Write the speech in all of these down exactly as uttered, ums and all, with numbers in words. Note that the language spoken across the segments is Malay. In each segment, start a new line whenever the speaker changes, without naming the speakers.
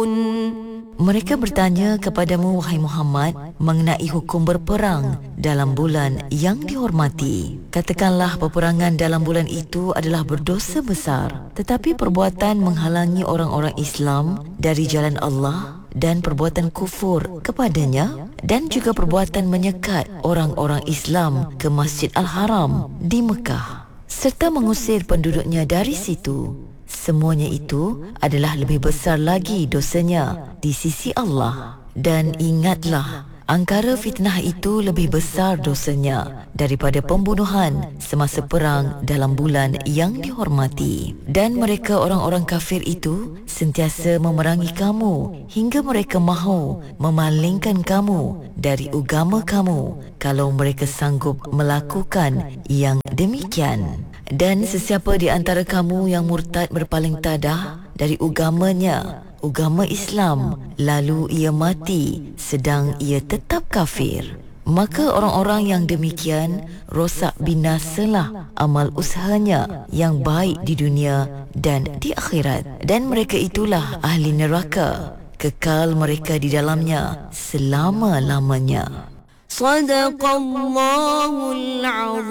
Mereka bertanya kepadamu, wahai Muhammad, mengenai hukum berperang dalam bulan yang dihormati. Katakanlah, peperangan dalam bulan itu adalah berdosa besar, tetapi perbuatan menghalangi orang-orang Islam dari jalan Allah dan perbuatan kufur kepadanya, dan juga perbuatan menyekat orang-orang Islam ke Masjid Al-Haram di Mekah serta mengusir penduduknya dari situ, semuanya itu adalah lebih besar lagi dosanya di sisi Allah. Dan ingatlah, angkara fitnah itu lebih besar dosanya daripada pembunuhan semasa perang dalam bulan yang dihormati. Dan mereka orang-orang kafir itu sentiasa memerangi kamu hingga mereka mahu memalingkan kamu dari agama kamu kalau mereka sanggup melakukan yang demikian. Dan sesiapa di antara kamu yang murtad berpaling tadah dari agamanya, agama Islam, lalu ia mati sedang ia tetap kafir, maka orang-orang yang demikian rosak binasalah amal usahanya yang baik di dunia dan di akhirat, dan mereka itulah ahli neraka, kekal mereka di dalamnya selama-lamanya. Sadaqallahul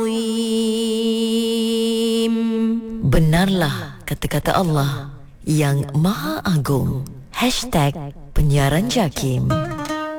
Azim. Benarlah kata-kata Allah yang Maha Agung. Hashtag Penyiaran Jakim.